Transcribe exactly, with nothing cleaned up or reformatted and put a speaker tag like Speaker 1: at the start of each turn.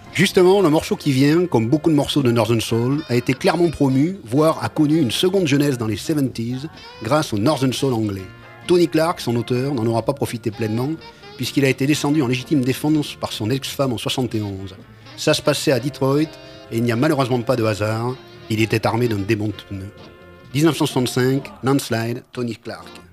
Speaker 1: Justement, le morceau qui vient, comme beaucoup de morceaux de Northern Soul, a été clairement promu, voire a connu une seconde jeunesse dans les soixante-dix grâce au Northern Soul anglais. Tony Clark, son auteur, n'en aura pas profité pleinement, puisqu'il a été descendu en légitime défense par son ex-femme en soixante et onze. Ça se passait à Detroit, et il n'y a malheureusement pas de hasard, il était armé d'un démonte-pneus. dix-neuf cent soixante-cinq, Landslide, Tony Clark.